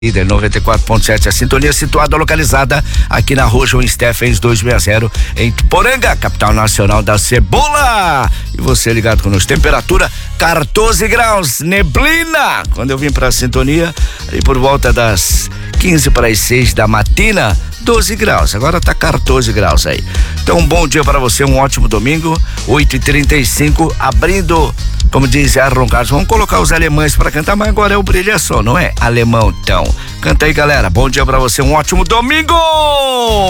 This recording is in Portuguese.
Líder 94.7, a sintonia situada, localizada aqui na rua João Steffens 260, em Tuporanga, capital nacional da cebola. E você ligado conosco, temperatura 14 graus, neblina. Quando eu vim pra sintonia, ali por volta das 15 para as 6 da matina, 12 graus, agora tá 14 graus aí. Então, um bom dia para você, um ótimo domingo, 8h35, abrindo, como diz Aaron Carlos, vamos colocar os alemães para cantar, mas agora é o Brilha Só, não é? Alemão, então. Canta aí, galera, bom dia para você, um ótimo domingo!